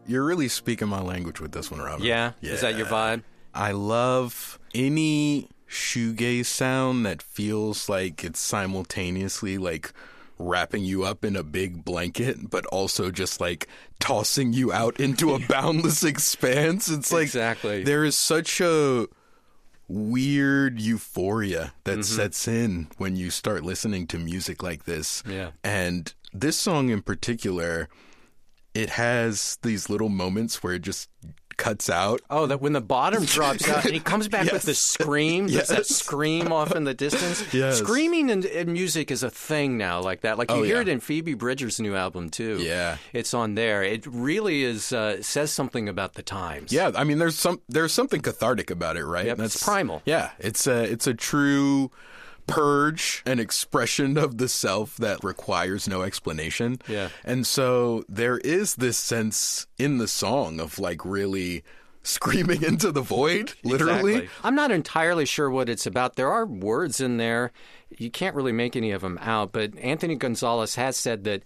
You're really speaking my language with this one, Robin. Yeah? Is that your vibe? I love any shoegaze sound that feels like it's simultaneously like wrapping you up in a big blanket, but also just like tossing you out into a boundless expanse. It's like exactly. There is such a weird euphoria that sets in when you start listening to music like this. Yeah. And this song in particular, it has these little moments where it just cuts out. Oh, that when the bottom drops out and he comes back with the scream. There's that scream off in the distance. Yes. Screaming in music is a thing now like that. Like you hear it in Phoebe Bridgers' new album too. Yeah. It's on there. It really is says something about the times. Yeah, I mean there's something cathartic about it, right? Yep, it's primal. Yeah, it's a true purge, an expression of the self that requires no explanation. Yeah. And so there is this sense in the song of like really screaming into the void, literally. Exactly. I'm not entirely sure what it's about. There are words in there. You can't really make any of them out, but Anthony Gonzalez has said that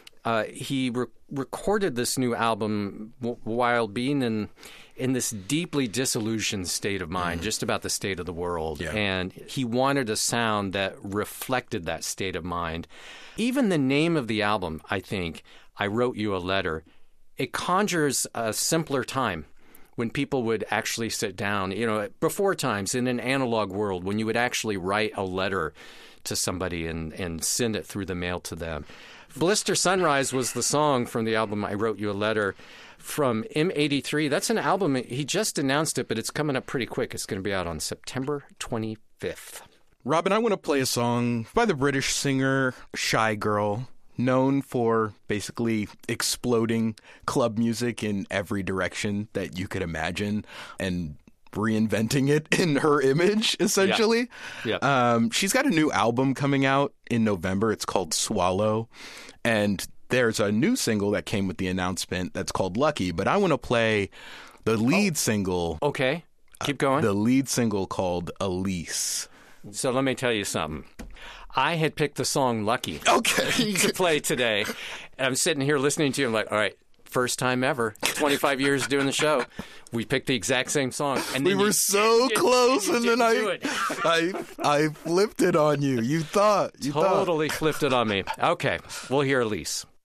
he recorded this new album while being in this deeply disillusioned state of mind, just about the state of the world. Yeah. And he wanted a sound that reflected that state of mind. Even the name of the album, I think, I Wrote You a Letter, it conjures a simpler time when people would actually sit down, before times in an analog world when you would actually write a letter to somebody and send it through the mail to them. Blister Sunrise was the song from the album I Wrote You a Letter from M83. That's an album, he just announced it, but it's coming up pretty quick. It's going to be out on September 25th. Robin, I want to play a song by the British singer Shy Girl, known for basically exploding club music in every direction that you could imagine and reinventing it in her image, essentially. Yeah. She's got a new album coming out in November. It's called Swallow. And there's a new single that came with the announcement that's called Lucky. But I want to play the lead single. Okay. Keep going. The lead single called Elise. So let me tell you something. I had picked the song Lucky to play today. And I'm sitting here listening to you. I'm like, all right, first time ever, 25 years doing the show, we picked the exact same song. And then we were so close, and then I flipped it on you. You thought. Totally flipped it on me. Okay, we'll hear Elise.